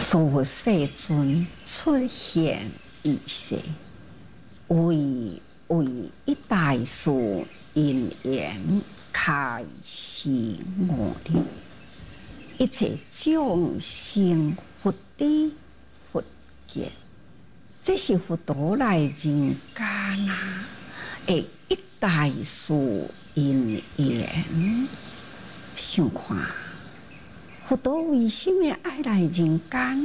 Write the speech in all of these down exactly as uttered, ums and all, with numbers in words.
自世尊出现于世，为为一代事因缘开示我哋，一切众生佛知佛见，这是佛陀来人间啊！诶，一代事因缘，想看。佛陀为什么爱来人间？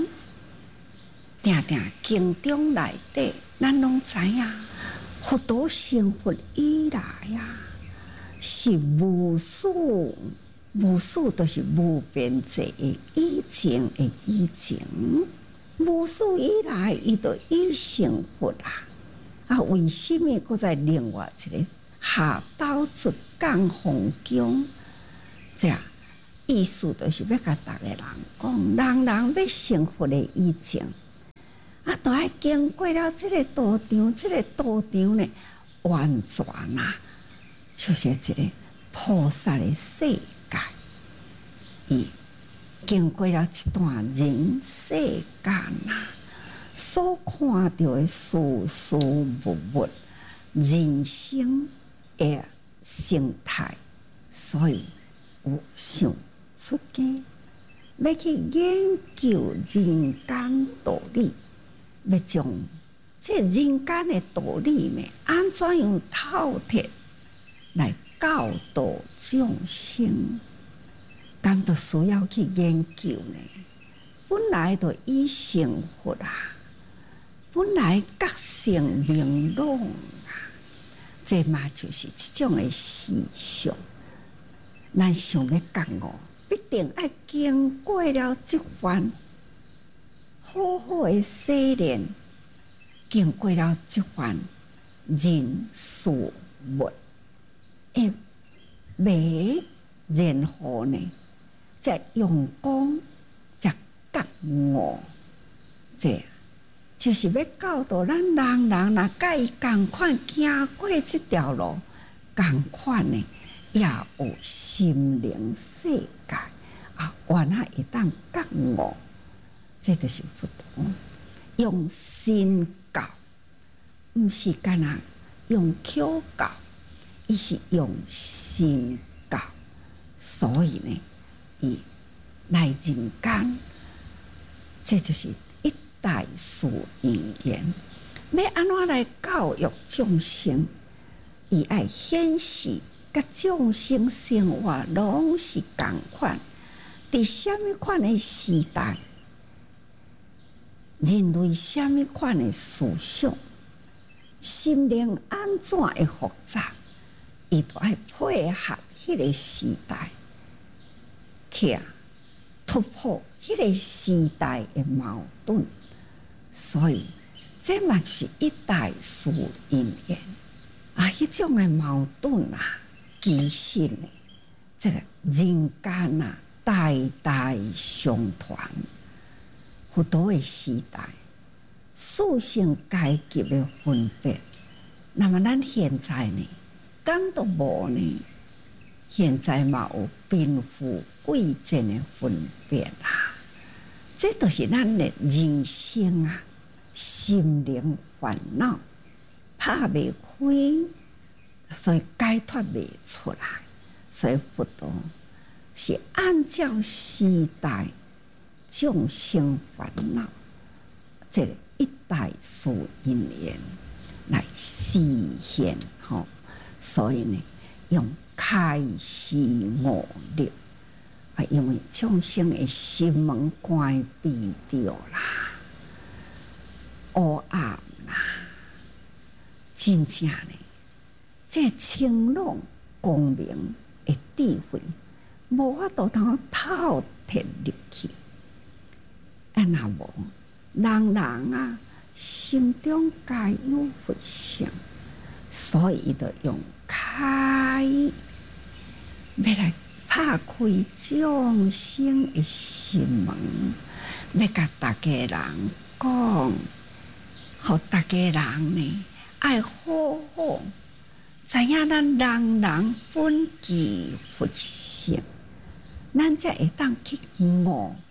定定经中内底，咱拢知影。佛陀成佛以来啊，是无数无数，都是无边际的以前的以前，无数以来，伊都已成佛啊！啊，为什么搁在另外一个下刀出降风宫？这意思就是要甲逐个人讲，人人要成佛的以前，啊，都要经过了这个道场，这个道场呢，完全啊，就是一个菩萨的世界，伊经过了一段人世间啊，所看到的事事物物，人生的生态，所以有想出家，要去研究人间道理，要将这人间的道理呢，安怎样透彻来教导众生，咁都需要去研究呢。本来就已成佛啊，本来觉性明朗啊，这嘛就是一种的思想。咱想要觉悟，必定要经过了这番好好的洗练，经过了这番人事物，会未然后呢，才用功，才觉悟。这就是要教导咱人人，若甲伊共款行过这条路，共款呢。也有心灵世界啊，原来会当觉悟，这就是佛陀用心教，毋是干那用口教，伊是用心教。所以呢，伊来人间，这就是一代事因缘。要安怎来教育众生？伊爱显示。甲众生生活拢是共款，伫什么款的时代，人类什么款的思想，心灵安怎会复杂，伊都爱配合迄个时代，去突破迄个时代的矛盾。所以，这嘛就是一代事因缘啊，迄种的矛盾啊。其实呢，这个人间啊，代代相传。佛陀的时代，四姓阶级的分别，那么咱现在呢，敢都无呢？现在嘛有贫富贵贱的分别啦。这都是咱的人生啊，心灵烦恼拍未开。所以解脱未出来，所以佛陀是按照时代众生烦恼，这个一代事因缘来实现吼。所以呢，用开示悟力啊，因为众生的心门关闭掉啦，黑暗啦，真正呢。这清朗光明的智慧，无法度通透彻入去。啊，那无人人啊，心中皆有佛性，所以就用开，要来拍开众生的心门，要甲大家人讲，互大家人呢，爱好好。知影咱人人本具佛性，咱才会当去悟，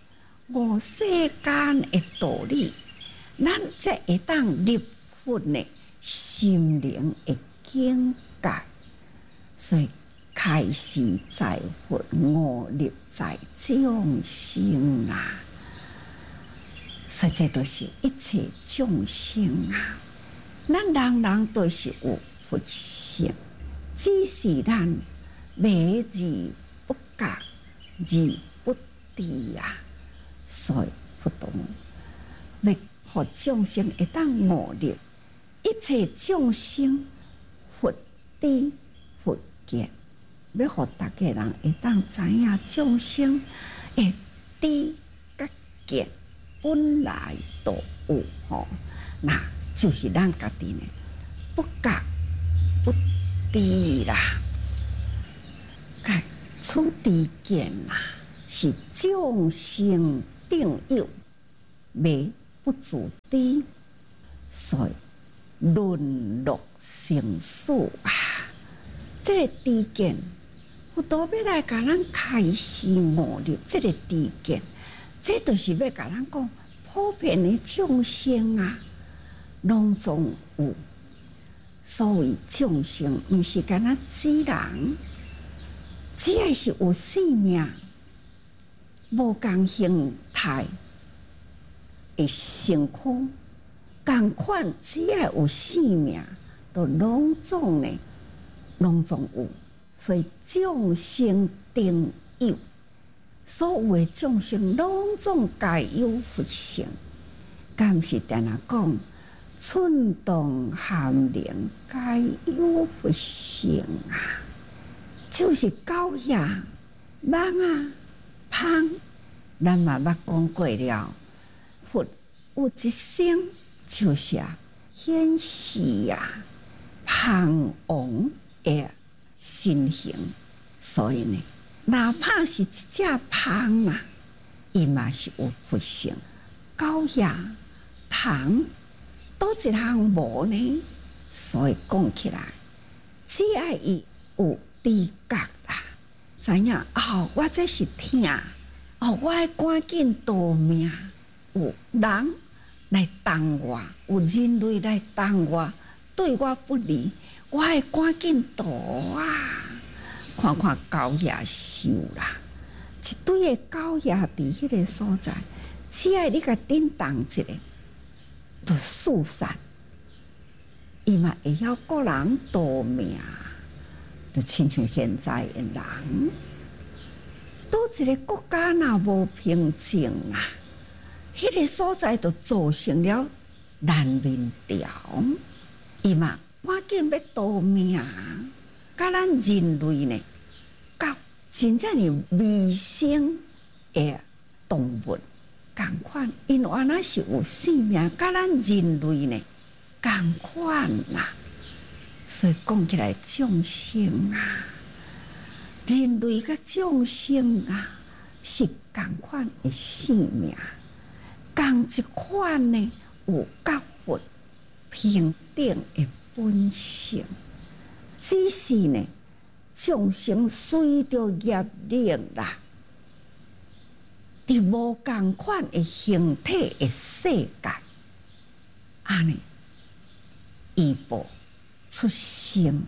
悟世间的道理，咱才会当入佛的心灵的境界。所以开示在佛，悟入在众生啊！所以这都是一切众生啊！咱人人都是有佛性，只是咱迷而不觉，而不知啊！所以佛陀要互众生会当悟入一切众生佛知佛见，要互大家人会当知影众生会知甲见本来都有吼，那就是咱家己呢不觉不知啦。该此知见啦，是众生定有，未不自知，所以沦落成死啊！这个知见，佛陀要来甲咱开示悟入这个知见，这就是要甲咱讲，普遍的众生啊，拢总有。所谓众生，毋是干那只人，只要是有生命，无共形态的身躯，共款只要有生命，都拢总呢，拢总有。所以众生定有，所有的众生拢总皆有佛性。敢是定啊讲，寸动含灵皆有佛性啊！就是狗呀、猫啊、芳，咱嘛捌讲过了。佛有一生就是啊，显示啊，芳王的身形。所以呢，哪怕是一只芳啊，伊嘛是有佛性。狗呀、虫，倒一项无呢？所以讲起来，只要伊有知觉啦，知影哦，我这是疼，哦，我要赶紧逃命。有人来动我，有人类来动我，对我不利，我要赶紧逃啊！看看狗野兽啦，一堆的狗野伫迄个所在，只要你甲叮当一下，就四散。伊嘛会晓个人逃命，就亲像现在的人，倒一个国家若无平静啊，迄个所在就造成了难民潮。伊嘛赶紧要逃命，甲咱人类呢，甲真正是微生的动物共款，因为那是有生命，甲咱人类呢共款啦。所以讲起来，众生啊，人类甲众生啊，是共款的生命，共一款呢有甲佛平等的本性，只是呢，众生随着业力啦，伫无共款的形体的世界，安尼依报出生。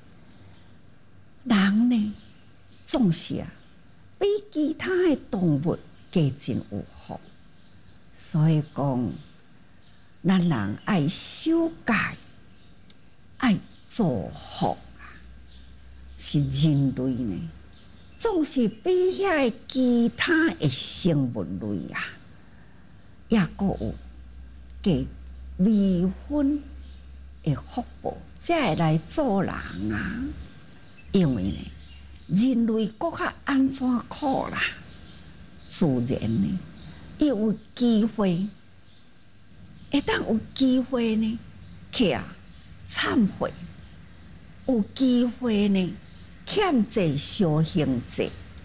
人呢，总是啊，比其他的动物加真有福。所以讲，咱人爱修戒，爱造福啊，是人类呢，总是比遐其他的生物类啊，也阁有加微分的福报，才会来做人啊。因为呢，人类搁较安怎苦啦？自然呢，伊有机会，会当有机会呢，去啊忏悔，有机会呢，欠债修行者，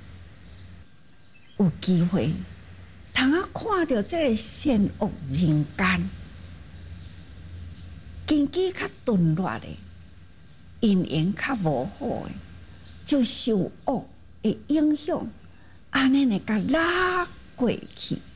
有机会，通啊看到这个善恶人间，经济较顿落的，因缘较无好的，就受恶的影响，安尼呢甲拉过去，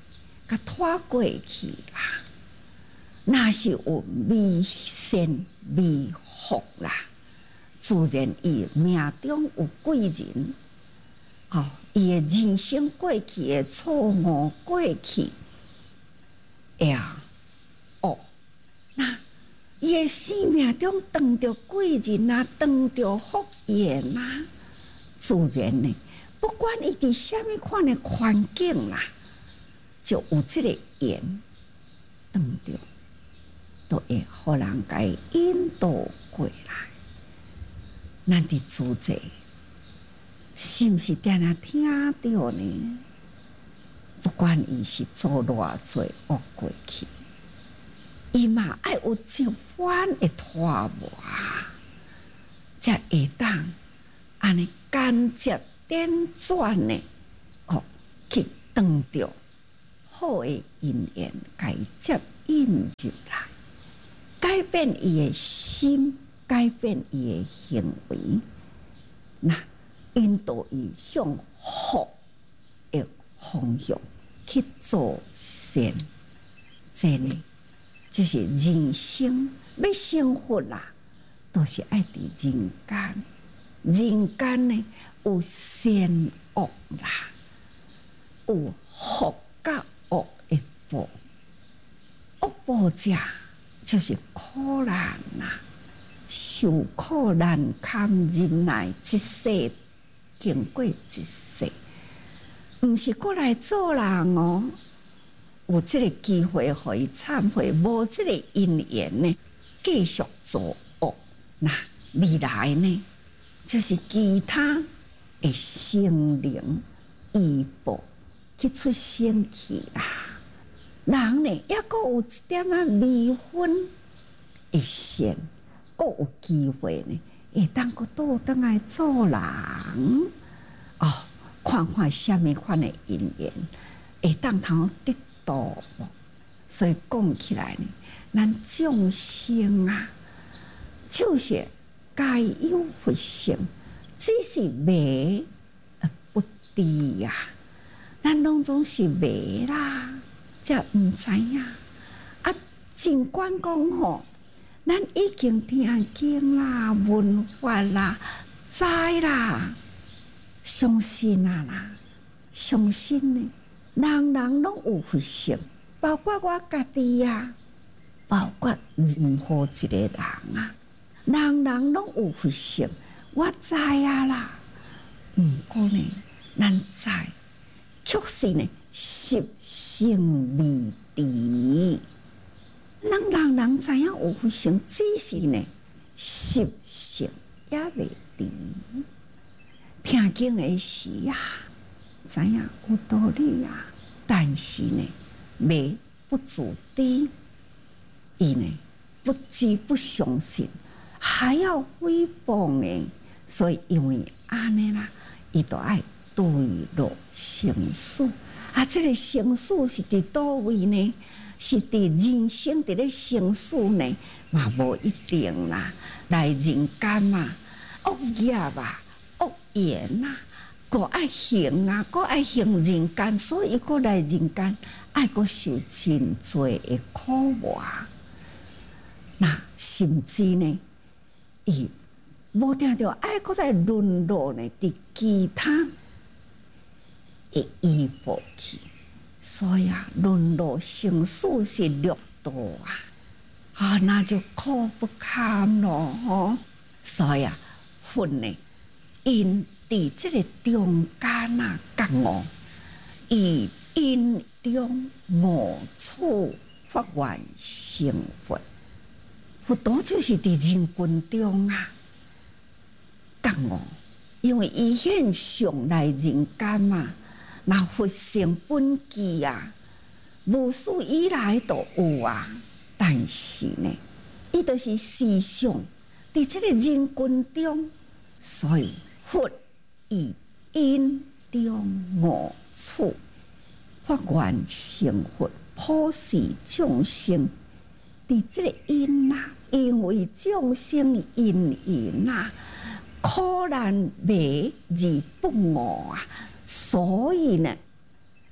甲拖过去啦。若是有微善微福啦，自然伊命中有贵人，哦，伊诶人生过去诶错误过去，呀，哦，那伊诶生命中碰到贵人啊，碰到福缘啊，自然呢，不管伊伫虾米款诶环境啦，就有即个缘碰到。都会互人家引导过来。咱伫主者是毋是定定听到呢？不管伊是做偌济恶过去，伊嘛爱有一番的拖磨，才会当安尼间接点转呢？哦，去当着好的因缘，该接引入来。改变伊的心，改变伊的行为，那引导伊向福的方向去做善。这呢，就是人生要生活啦，都是爱伫人间。人间呢，有善恶啦，有福甲恶的报，恶报者。就是苦难呐，受苦难堪忍耐，一世经过一世，毋是过来做人哦。有这个机会可以忏悔，无这个因缘呢，继续做恶。那未来呢，就是其他的生灵依报去出生去啦。人呢，也阁有一点仔微分的善，阁有机会呢，会当阁倒转来做人哦，看看虾米款的因缘，会当通得到无？所以讲起来呢，咱众生啊，就是该有佛性，只是迷而不知呀、啊。咱拢总是迷啦。才毋知影啊！尽管讲吼，咱已经听经啦、闻法啦、知啦、相信啊啦，相信呢，人人拢有佛性，包括我家己啊，包括任何一个人啊，人人拢有佛性，我知啊啦。毋过呢，咱知，确实呢。习性未知，咱人人知影有佛性，只是呢习性也未知。听经的时啊，知影有道理啊，但是呢，未不自知，伊呢不知不相信，还要诽谤的，所以因为安尼啦，伊就爱对落成事。啊，这个生死是伫倒位呢？是伫人生伫咧生死呢？嘛无一定啦。来人间嘛，恶业啊，恶缘啊，个爱行啊，个爱行人间，所以个来人间爱个受真多的苦磨。那甚至呢，伊无定着爱个在沦落呢，伫其他。会依报去，所以啊，沦落生死是六道啊，啊，那就苦不堪咯吼。所以啊，佛呢，因伫这个中间啊，觉悟，以因中悟处发愿成佛。佛陀就是伫人群中啊，觉悟，因为伊现上来人间嘛。那佛性本具啊，无始以来都有啊，但是呢，伊就是时常伫这个人群中，所以佛以因中悟处，发愿成佛，普世众生。伫这个因啊，因为众生因缘啊，苦难迷而不悟啊。所以呢，他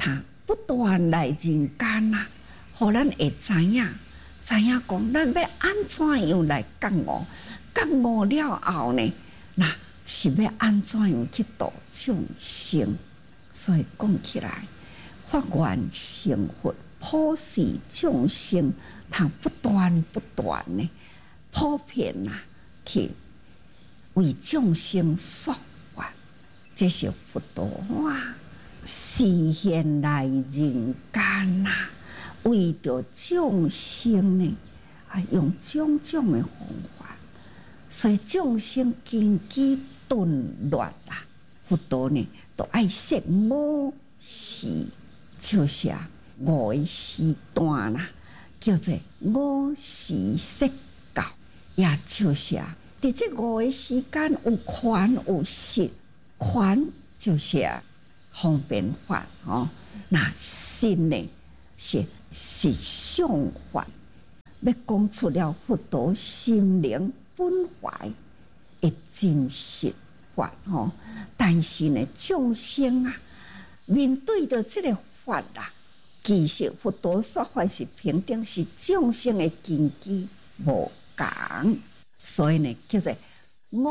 不断来人间啊，互咱会知影，知影讲咱要安怎样来觉悟，觉悟了后呢，那是要安怎样去度众生。所以讲起来，发愿成佛，普世众生，通不断不断呢，普遍啊，去为众生说法，这是佛陀啊，示现来人间啊，为着众生呢，啊，用种种的方法，所以众生经济顿乱啦。佛陀呢，都爱设五时，就是啊五个时段啦，叫做五时设教，也就是啊，伫这五个时间有权有实，权就是啊方便法哦，那实呢是实相法，要讲出了佛陀心灵本怀的真实法哦。但是呢，众生啊，面对着这个法啊，其实佛陀说法是平等，是众生的根基无同，所以呢，叫做